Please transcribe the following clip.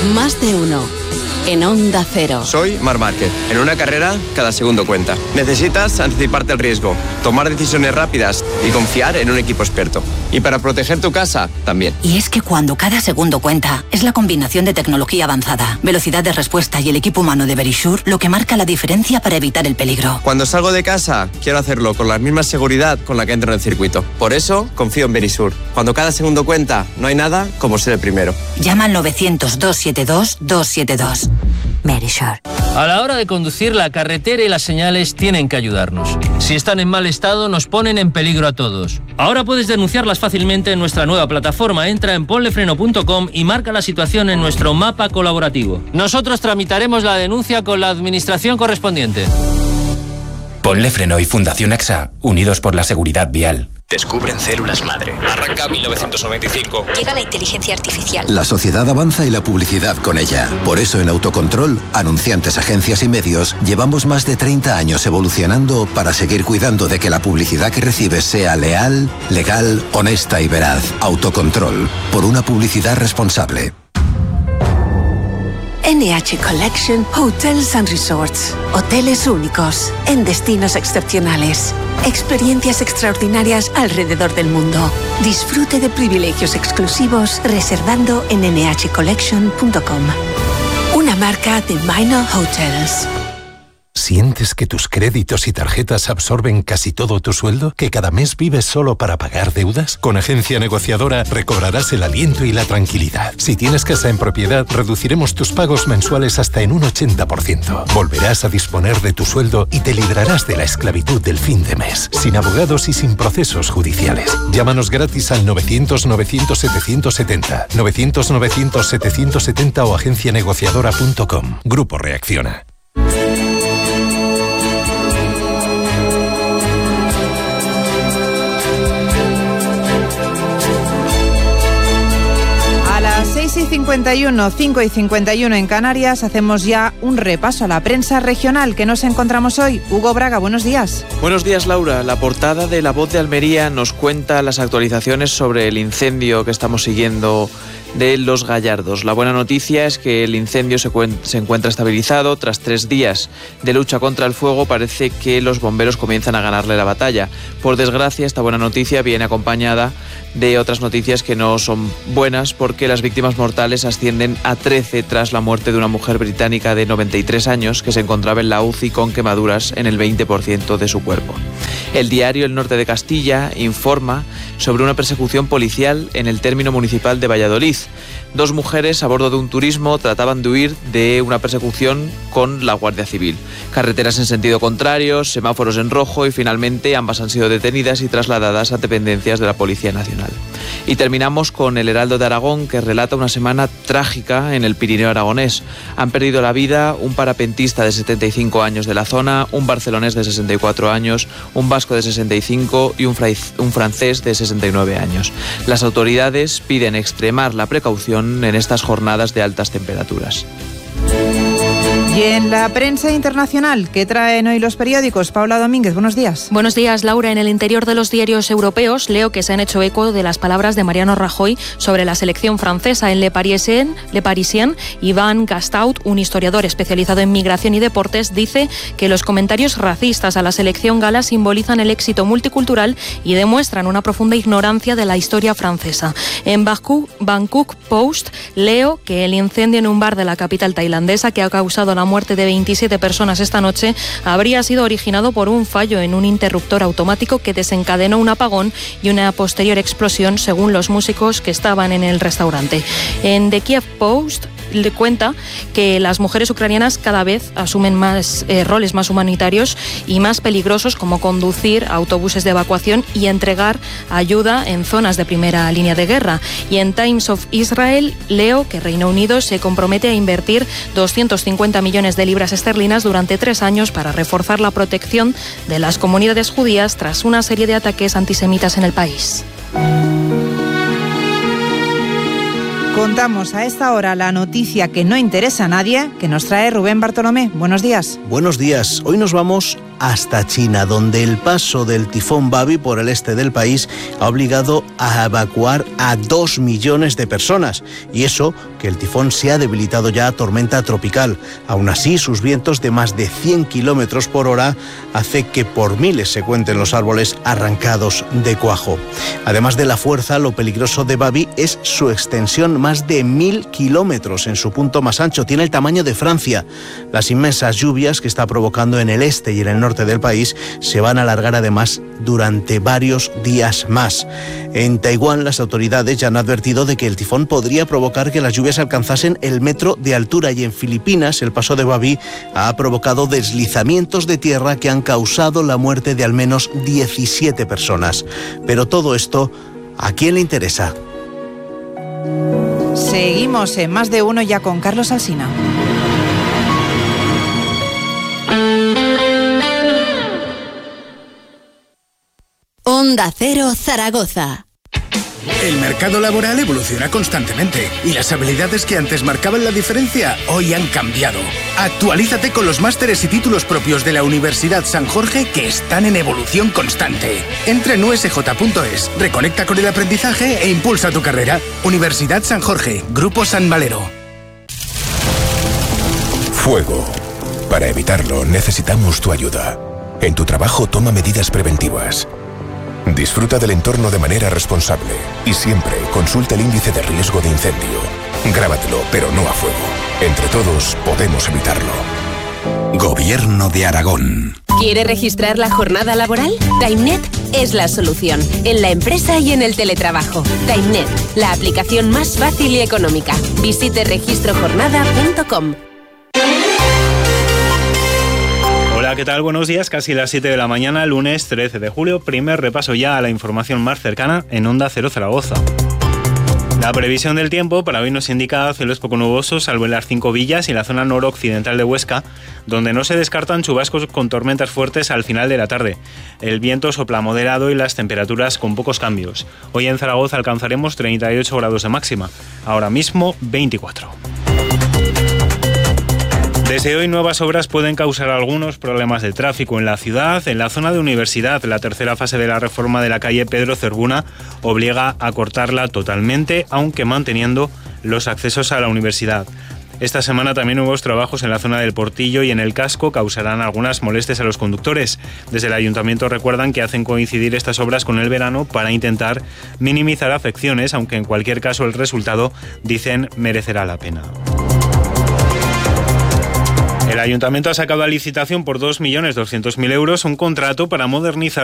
Más de uno. En Onda Cero. Soy Marc Márquez. En una carrera, cada segundo cuenta. Necesitas anticiparte al riesgo, tomar decisiones rápidas y confiar en un equipo experto. Y para proteger tu casa, también. Y es que cuando cada segundo cuenta, es la combinación de tecnología avanzada, velocidad de respuesta y el equipo humano de Verisure lo que marca la diferencia para evitar el peligro. Cuando salgo de casa, quiero hacerlo con la misma seguridad con la que entro en el circuito. Por eso, confío en Verisure. Cuando cada segundo cuenta, no hay nada como ser el primero. Llama al 900-272-272. Verisure. A la hora de conducir, la carretera y las señales tienen que ayudarnos. Si están en mal estado, nos ponen en peligro a todos. Ahora puedes denunciarlas fácilmente en nuestra nueva plataforma. Entra en ponlefreno.com y marca la situación en nuestro mapa colaborativo. Nosotros tramitaremos la denuncia con la administración correspondiente. Ponle Freno y Fundación AXA, unidos por la seguridad vial. Descubren células madre. Arranca 1995. Llega la inteligencia artificial. La sociedad avanza y la publicidad con ella. Por eso en Autocontrol, anunciantes, agencias y medios, llevamos más de 30 años evolucionando para seguir cuidando de que la publicidad que recibes sea leal, legal, honesta y veraz. Autocontrol, por una publicidad responsable. NH Collection Hotels and Resorts. Hoteles únicos, en destinos excepcionales. Experiencias extraordinarias alrededor del mundo. Disfrute de privilegios exclusivos reservando en nhcollection.com. Una marca de Minor Hotels. ¿Sientes que tus créditos y tarjetas absorben casi todo tu sueldo? ¿Que cada mes vives solo para pagar deudas? Con Agencia Negociadora recobrarás el aliento y la tranquilidad. Si tienes casa en propiedad, reduciremos tus pagos mensuales hasta en un 80%. Volverás a disponer de tu sueldo y te librarás de la esclavitud del fin de mes, sin abogados y sin procesos judiciales. Llámanos gratis al 900-900-770, 900-900-770 o agencianegociadora.com. Grupo Reacciona. A las 6:51, 5:51 en Canarias, hacemos ya un repaso a la prensa regional que nos encontramos hoy. Hugo Braga, buenos días. Buenos días, Laura. La portada de La Voz de Almería nos cuenta las actualizaciones sobre el incendio que estamos siguiendo de Los Gallardos. La buena noticia es que el incendio se encuentra estabilizado. Tras 3 días de lucha contra el fuego, parece que los bomberos comienzan a ganarle la batalla. Por desgracia, esta buena noticia viene acompañada de otras noticias que no son buenas, porque las víctimas mortales ascienden a 13 tras la muerte de una mujer británica de 93 años que se encontraba en la UCI con quemaduras en el 20% de su cuerpo. El diario El Norte de Castilla informa sobre una persecución policial en el término municipal de Valladolid. 2 mujeres a bordo de un turismo trataban de huir de una persecución con la Guardia Civil. Carreteras en sentido contrario, semáforos en rojo y finalmente ambas han sido detenidas y trasladadas a dependencias de la Policía Nacional. Y terminamos con El Heraldo de Aragón, que relata una semana trágica en el Pirineo aragonés. Han perdido la vida un parapentista de 75 años de la zona, un barcelonés de 64 años, un vasco de 65 y un francés de 69 años. Las autoridades piden extremar la precaución en estas jornadas de altas temperaturas. Y en la prensa internacional, ¿qué traen hoy los periódicos? Paula Domínguez, buenos días. Buenos días, Laura. En el interior de los diarios europeos leo que se han hecho eco de las palabras de Mariano Rajoy sobre la selección francesa. En Le Parisien, Iván Gastaut, un historiador especializado en migración y deportes, dice que los comentarios racistas a la selección gala simbolizan el éxito multicultural y demuestran una profunda ignorancia de la historia francesa. En Bangkok Post leo que el incendio en un bar de la capital tailandesa que ha causado la muerte de 27 personas esta noche habría sido originado por un fallo en un interruptor automático que desencadenó un apagón y una posterior explosión, según los músicos que estaban en el restaurante. En The Kiev Post le cuenta que las mujeres ucranianas cada vez asumen más roles más humanitarios y más peligrosos, como conducir autobuses de evacuación y entregar ayuda en zonas de primera línea de guerra. Y en Times of Israel leo que Reino Unido se compromete a invertir 250 millones de libras esterlinas durante 3 años para reforzar la protección de las comunidades judías tras una serie de ataques antisemitas en el país. Contamos a esta hora la noticia que no interesa a nadie, que nos trae Rubén Bartolomé. Buenos días. Buenos días. Hoy nos vamos hasta China, donde el paso del tifón Babi por el este del país ha obligado a evacuar a 2 millones de personas. Y eso que el tifón se ha debilitado ya a tormenta tropical. Aún así, sus vientos de más de 100 kilómetros por hora hace que por miles se cuenten los árboles arrancados de cuajo. Además de la fuerza, lo peligroso de Babi es su extensión, más de 1000 kilómetros en su punto más ancho. Tiene el tamaño de Francia. Las inmensas lluvias que está provocando en el este y en el norte del país se van a alargar además durante varios días más. En Taiwán, las autoridades ya han advertido de que el tifón podría provocar que las lluvias alcanzasen el metro de altura, y en Filipinas el paso de Babi ha provocado deslizamientos de tierra que han causado la muerte de al menos 17 personas. Pero todo esto, ¿a quién le interesa? Seguimos en Más de Uno ya con Carlos Alsina. Onda Cero Zaragoza. El mercado laboral evoluciona constantemente y las habilidades que antes marcaban la diferencia hoy han cambiado. Actualízate con los másteres y títulos propios de la Universidad San Jorge, que están en evolución constante. Entra en usj.es, reconecta con el aprendizaje e impulsa tu carrera. Universidad San Jorge, Grupo San Valero. Fuego. Para evitarlo necesitamos tu ayuda. En tu trabajo toma medidas preventivas. Disfruta del entorno de manera responsable y siempre consulta el índice de riesgo de incendio. Grábatelo, pero no a fuego. Entre todos podemos evitarlo. Gobierno de Aragón. ¿Quiere registrar la jornada laboral? TimeNet es la solución, en la empresa y en el teletrabajo. TimeNet, la aplicación más fácil y económica. Visite registrojornada.com. Hola, ¿qué tal? Buenos días, casi las 7 de la mañana, lunes 13 de julio, primer repaso ya a la información más cercana en Onda Cero Zaragoza. La previsión del tiempo para hoy nos indica cielos poco nubosos, salvo en las 5 villas y la zona noroccidental de Huesca, donde no se descartan chubascos con tormentas fuertes al final de la tarde. El viento sopla moderado y las temperaturas con pocos cambios. Hoy en Zaragoza alcanzaremos 38 grados de máxima, ahora mismo 24. Desde hoy nuevas obras pueden causar algunos problemas de tráfico en la ciudad. En la zona de Universidad, la tercera fase de la reforma de la calle Pedro Cervuna obliga a cortarla totalmente, aunque manteniendo los accesos a la universidad. Esta semana también nuevos trabajos en la zona del Portillo y en el Casco causarán algunas molestias a los conductores. Desde el ayuntamiento recuerdan que hacen coincidir estas obras con el verano para intentar minimizar afecciones, aunque en cualquier caso el resultado, dicen, merecerá la pena. El ayuntamiento ha sacado a licitación por 2.200.000 euros un contrato para modernizar